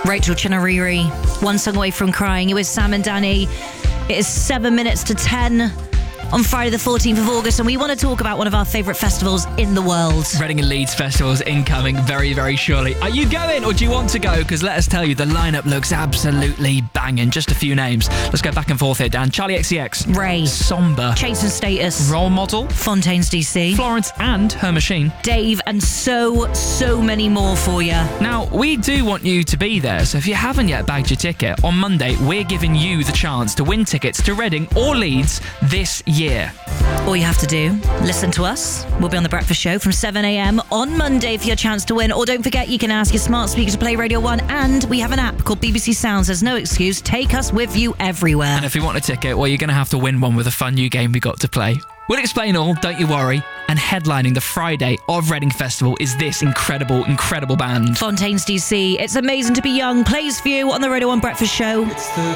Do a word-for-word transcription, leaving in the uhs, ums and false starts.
Rachel Chinariri, One Song Away from Crying. It was Sam and Danny. It is seven minutes to ten on Friday the fourteenth of August, and we want to talk about one of our favourite festivals in the world. Reading and Leeds festivals incoming very, very surely. Are you going or do you want to go? Because let us tell you, the lineup looks absolutely banging. Just a few names. Let's go back and forth here, Dan. Charlie X C X. Ray. Somber. Chase and Status. Role Model. Fontaines D C. Florence and Her Machine. Dave, and so, so many more for you. Now, we do want you to be there, so if you haven't yet bagged your ticket, on Monday, we're giving you the chance to win tickets to Reading or Leeds this year. All you have to do, listen to us. We'll be on The Breakfast Show from seven a.m. on Monday for your chance to win. Or don't forget, you can ask your smart speaker to play Radio one, and we have an app called B B C Sounds. There's no excuse. Take us with you everywhere. And if you want a ticket, well, you're going to have to win one with a fun new game we got to play. We'll explain all, don't you worry. And headlining the Friday of Reading Festival is this incredible, incredible band. Fontaines D C. It's amazing to be young. Plays for you on the Radio one Breakfast Show. It's the